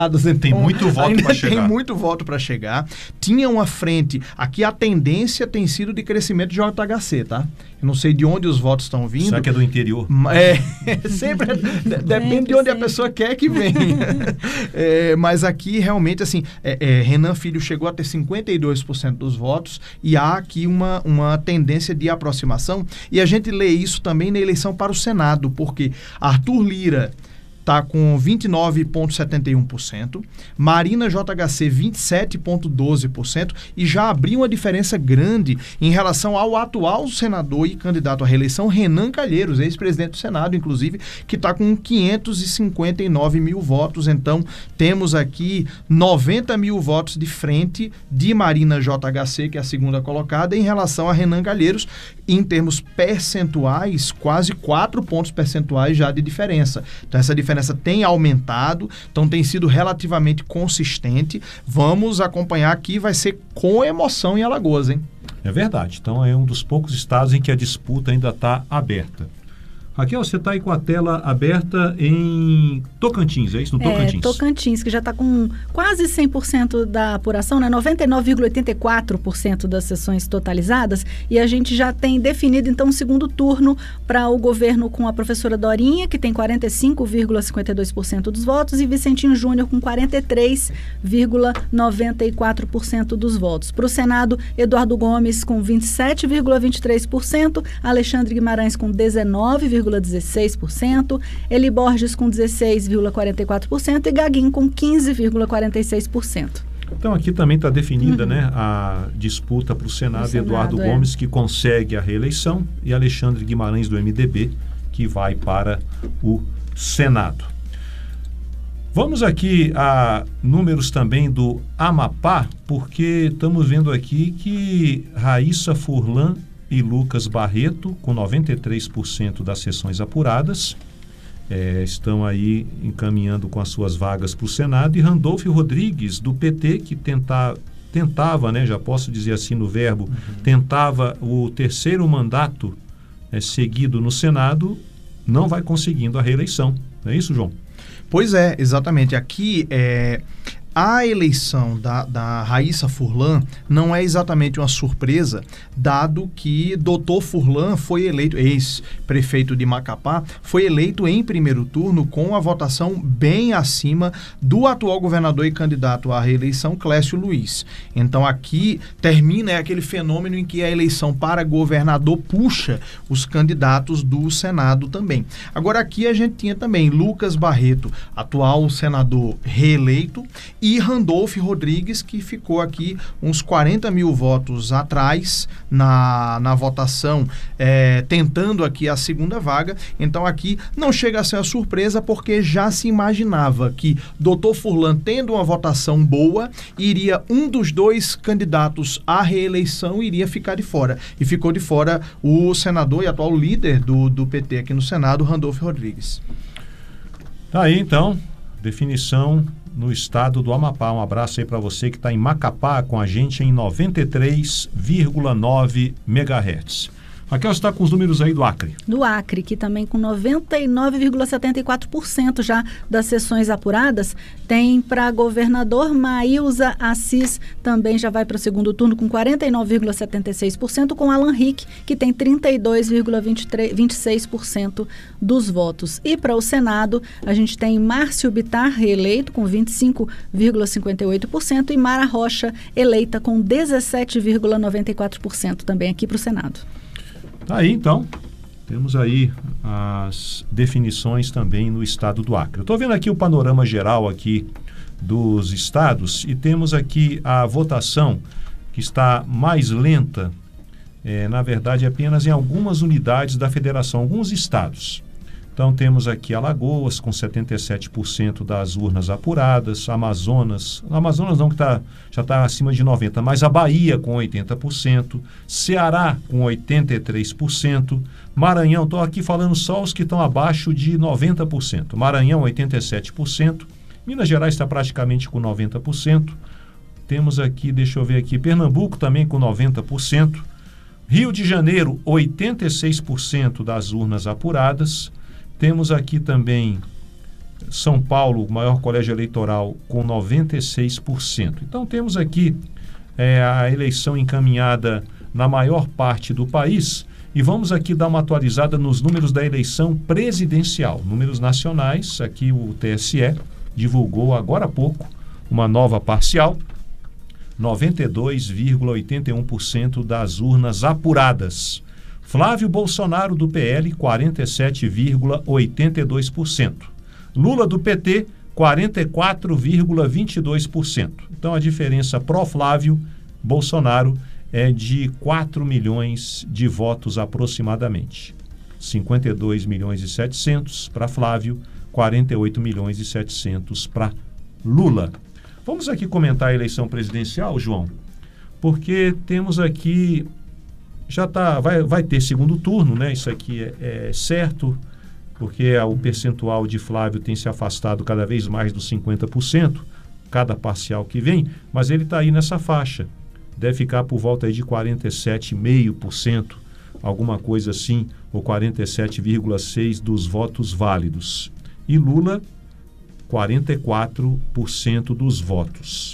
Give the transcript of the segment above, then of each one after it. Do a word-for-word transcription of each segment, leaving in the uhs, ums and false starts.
Então, tem muito voto para chegar. Tem muito voto para chegar. Tinha uma frente. Aqui a tendência tem sido de crescimento de J H C, tá? Eu não sei de onde os votos estão vindo. Será que é do interior? É, sempre depende de onde a pessoa quer que venha. É, mas aqui realmente assim, é, é, Renan Filho chegou a ter cinquenta e dois por cento dos votos e há aqui uma, uma tendência de aproximação. E a gente lê isso também na eleição para o Senado, porque Arthur Lira está com vinte e nove vírgula setenta e um por cento, Marina J H C vinte e sete vírgula doze por cento e já abriu uma diferença grande em relação ao atual senador e candidato à reeleição Renan Calheiros, ex-presidente do Senado, inclusive, que está com quinhentos e cinquenta e nove mil votos. Então, temos aqui noventa mil votos de frente de Marina J H C, que é a segunda colocada, em relação a Renan Calheiros, em termos percentuais, quase quatro pontos percentuais já de diferença. Então, essa diferença tem aumentado, então tem sido relativamente consistente. Vamos acompanhar aqui, vai ser com emoção em Alagoas, hein? É verdade. Então é um dos poucos estados em que a disputa ainda está aberta. Raquel, você está aí com a tela aberta em Tocantins, é isso? No Tocantins. É, Tocantins, que já está com quase cem por cento da apuração, né? noventa e nove vírgula oitenta e quatro por cento das sessões totalizadas, e a gente já tem definido, então, um segundo turno para o governo com a professora Dorinha, que tem quarenta e cinco vírgula cinquenta e dois por cento dos votos, e Vicentinho Júnior com quarenta e três vírgula noventa e quatro por cento dos votos. Para o Senado, Eduardo Gomes com vinte e sete vírgula vinte e três por cento, Alexandre Guimarães com dezenove vírgula dezesseis por cento, Eli Borges com dezesseis vírgula quarenta e quatro por cento e Gaguin com quinze vírgula quarenta e seis por cento. Então aqui também está definida, uhum, né, a disputa para o Senado, Senado, Eduardo é. Gomes, que consegue a reeleição, e Alexandre Guimarães do M D B, que vai para o Senado. Vamos aqui a números também do Amapá, porque estamos vendo aqui que Raíssa Furlan e Lucas Barreto, com noventa e três por cento das sessões apuradas, é, estão aí encaminhando com as suas vagas para o Senado, e Randolfo Rodrigues, do P T, que tenta, tentava, né, já posso dizer assim no verbo, uhum, tentava o terceiro mandato é, seguido no Senado, não vai conseguindo a reeleição. Não é isso, João? Pois é, exatamente. Aqui é... A eleição da, da Raíssa Furlan não é exatamente uma surpresa, dado que doutor Furlan foi eleito, ex-prefeito de Macapá, foi eleito em primeiro turno com a votação bem acima do atual governador e candidato à reeleição, Clécio Luiz. Então aqui termina é aquele fenômeno em que a eleição para governador puxa os candidatos do Senado também. Agora aqui a gente tinha também Lucas Barreto, atual senador reeleito, e Randolfo Rodrigues, que ficou aqui uns quarenta mil votos atrás na, na votação, é, tentando aqui a segunda vaga. Então aqui não chega a ser uma surpresa, porque já se imaginava que doutor Furlan, tendo uma votação boa, iria um dos dois candidatos à reeleição iria ficar de fora. E ficou de fora o senador e atual líder do, do P T aqui no Senado, Randolfo Rodrigues. Tá aí então, definição no estado do Amapá. Um abraço aí para você que está em Macapá com a gente em noventa e três vírgula nove megahertz. Raquel, você está com os números aí do Acre. Do Acre, que também com noventa e nove vírgula setenta e quatro por cento já das sessões apuradas, tem para governador Maílza Assis, também já vai para o segundo turno com quarenta e nove vírgula setenta e seis por cento, com Alan Rick, que tem trinta e dois vírgula vinte e seis por cento dos votos. E para o Senado, a gente tem Márcio Bittar, reeleito, com vinte e cinco vírgula cinquenta e oito por cento, e Mara Rocha, eleita, com dezessete vírgula noventa e quatro por cento também aqui para o Senado. Tá aí, então, temos aí as definições também no estado do Acre. Eu estou vendo aqui o panorama geral aqui dos estados e temos aqui a votação que está mais lenta, é, na verdade, apenas em algumas unidades da federação, alguns estados. Então, temos aqui Alagoas com setenta e sete por cento das urnas apuradas, Amazonas, Amazonas não, que tá, já está acima de noventa por cento, mas a Bahia com oitenta por cento, Ceará com oitenta e três por cento, Maranhão, estou aqui falando só os que estão abaixo de noventa por cento, Maranhão oitenta e sete por cento, Minas Gerais está praticamente com noventa por cento, temos aqui, deixa eu ver aqui, Pernambuco também com noventa por cento, Rio de Janeiro oitenta e seis por cento das urnas apuradas. Temos aqui também São Paulo, o maior colégio eleitoral, com noventa e seis por cento. Então temos aqui é, a eleição encaminhada na maior parte do país. E vamos aqui dar uma atualizada nos números da eleição presidencial. Números nacionais, aqui o T S E divulgou agora há pouco uma nova parcial. noventa e dois vírgula oitenta e um por cento das urnas apuradas. Flávio Bolsonaro, do P L, quarenta e sete vírgula oitenta e dois por cento. Lula, do P T, quarenta e quatro vírgula vinte e dois por cento. Então, a diferença pró-Flávio Bolsonaro é de quatro milhões de votos aproximadamente. cinquenta e dois milhões e setecentos para Flávio, quarenta e oito milhões e setecentos para Lula. Vamos aqui comentar a eleição presidencial, João, porque temos aqui, já tá, vai, vai ter segundo turno, né? Isso aqui é, é certo, porque o percentual de Flávio tem se afastado cada vez mais dos cinquenta por cento, cada parcial que vem, mas ele está aí nessa faixa. Deve ficar por volta aí de quarenta e sete vírgula cinco por cento, alguma coisa assim, ou quarenta e sete vírgula seis por cento dos votos válidos. E Lula, quarenta e quatro por cento dos votos.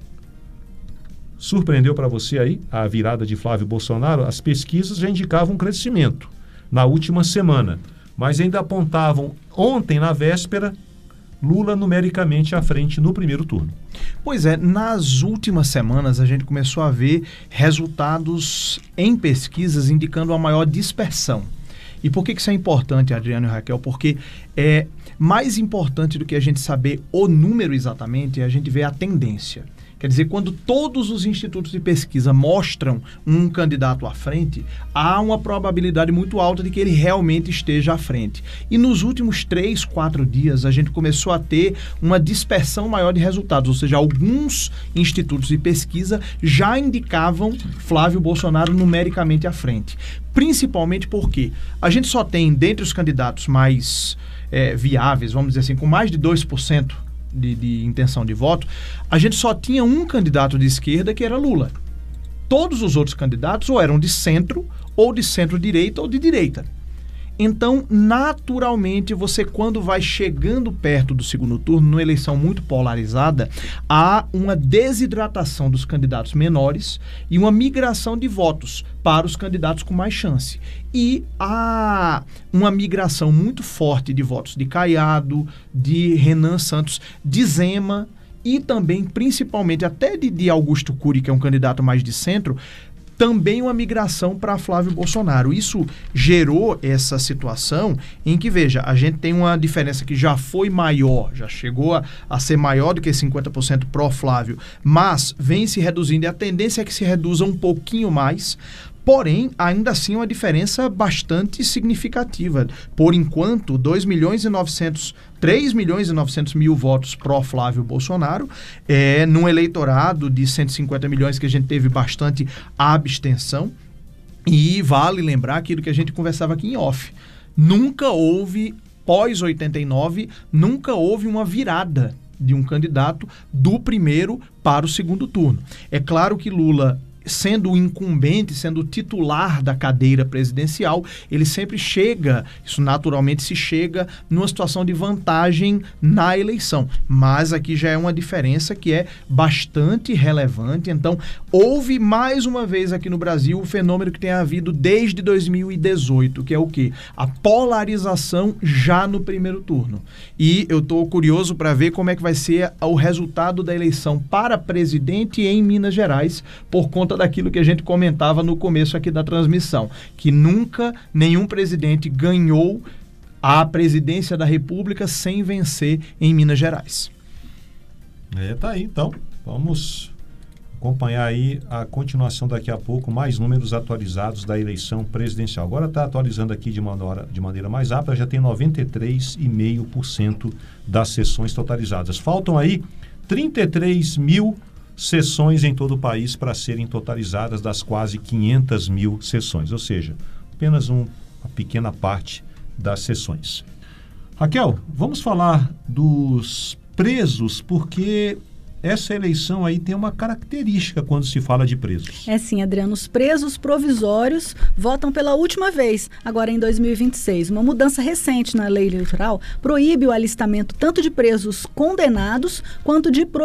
Surpreendeu para você aí a virada de Flávio Bolsonaro? As pesquisas já indicavam um crescimento na última semana, mas ainda apontavam ontem, na véspera, Lula numericamente à frente no primeiro turno. Pois é, nas últimas semanas a gente começou a ver resultados em pesquisas indicando uma maior dispersão. E por que isso é importante, Adriano e Raquel? Porque é mais importante do que a gente saber o número exatamente, é a gente ver a tendência. Quer dizer, quando todos os institutos de pesquisa mostram um candidato à frente, há uma probabilidade muito alta de que ele realmente esteja à frente. E nos últimos três, quatro dias, a gente começou a ter uma dispersão maior de resultados, ou seja, alguns institutos de pesquisa já indicavam Flávio Bolsonaro numericamente à frente. Principalmente porque a gente só tem, dentre os candidatos mais é, viáveis, vamos dizer assim, com mais de dois por cento De, de intenção de voto, a gente só tinha um candidato de esquerda, que era Lula. Todos os outros candidatos ou eram de centro, ou de centro-direita, ou de direita. Então, naturalmente, você, quando vai chegando perto do segundo turno, numa eleição muito polarizada, há uma desidratação dos candidatos menores e uma migração de votos para os candidatos com mais chance. E há uma migração muito forte de votos de Caiado, de Renan Santos, de Zema e também, principalmente, até de, de Augusto Cury, que é um candidato mais de centro, também uma migração para Flávio Bolsonaro. Isso gerou essa situação em que, veja, a gente tem uma diferença que já foi maior, já chegou a, a ser maior do que cinquenta por cento pró-Flávio, mas vem se reduzindo e a tendência é que se reduza um pouquinho mais. Porém, ainda assim, uma diferença bastante significativa. Por enquanto, dois milhões e novecentos, três milhões e novecentos mil votos pró-Flávio Bolsonaro, é, num eleitorado de cento e cinquenta milhões que a gente teve bastante abstenção. E vale lembrar aquilo que a gente conversava aqui em off. Nunca houve, pós oitenta e nove, nunca houve uma virada de um candidato do primeiro para o segundo turno. É claro que Lula, sendo o incumbente, sendo o titular da cadeira presidencial, ele sempre chega, isso naturalmente se chega, numa situação de vantagem na eleição. Mas aqui já é uma diferença que é bastante relevante. Então, houve mais uma vez aqui no Brasil o fenômeno que tem havido desde dois mil e dezoito, que é o quê? A polarização já no primeiro turno. E eu estou curioso para ver como é que vai ser o resultado da eleição para presidente em Minas Gerais, por conta daquilo que a gente comentava no começo aqui da transmissão, que nunca nenhum presidente ganhou a presidência da República sem vencer em Minas Gerais. É, tá aí, então. Vamos acompanhar aí a continuação daqui a pouco, mais números atualizados da eleição presidencial. Agora está atualizando aqui de maneira, de maneira mais rápida, já tem noventa e três vírgula cinco por cento das sessões totalizadas. Faltam aí trinta e três mil sessões em todo o país para serem totalizadas das quase quinhentas mil sessões, ou seja, apenas um, uma pequena parte das sessões. Raquel, vamos falar dos presos, porque essa eleição aí tem uma característica quando se fala de presos. É sim, Adriano. Os presos provisórios votam pela última vez, agora em dois mil e vinte e seis. Uma mudança recente na lei eleitoral proíbe o alistamento tanto de presos condenados quanto de